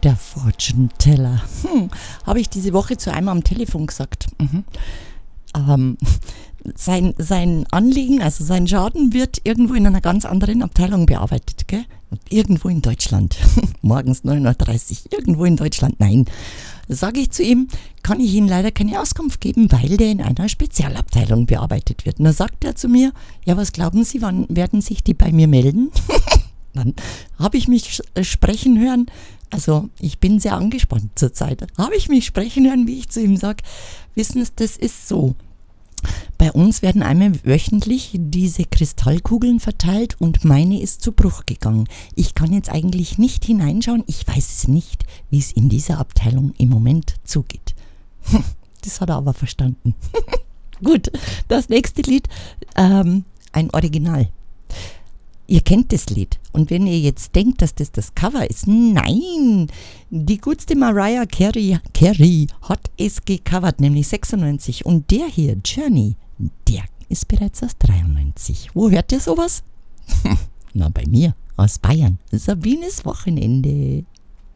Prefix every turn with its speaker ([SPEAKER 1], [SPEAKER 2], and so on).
[SPEAKER 1] Der Fortune Teller. Habe ich diese Woche zu einem am Telefon gesagt. Sein Anliegen, also sein Schaden, wird irgendwo in einer ganz anderen Abteilung bearbeitet, gell? Irgendwo in Deutschland. Morgens 9:30 Uhr, irgendwo in Deutschland. Nein. Da sage ich zu ihm, kann ich Ihnen leider keine Auskunft geben, weil der in einer Spezialabteilung bearbeitet wird. Und dann sagt er zu mir, ja, was glauben Sie, wann werden sich die bei mir melden? Dann habe ich mich sprechen hören. Also ich bin sehr angespannt zurzeit. Habe ich mich sprechen hören, wie ich zu ihm sage, wissen Sie, das ist so. Bei uns werden einmal wöchentlich diese Kristallkugeln verteilt und meine ist zu Bruch gegangen. Ich kann jetzt eigentlich nicht hineinschauen. Ich weiß es nicht, wie es in dieser Abteilung im Moment zugeht. Das hat er aber verstanden. Gut, das nächste Lied, ein Original. Ihr kennt das Lied. Und wenn ihr jetzt denkt, dass das Cover ist, nein, die gutste Mariah Carey hat es gecovert, nämlich 96. Und der hier, Journey, der ist bereits aus 93. Wo hört ihr sowas? Na, bei mir, aus Bayern. Sabines Wochenende.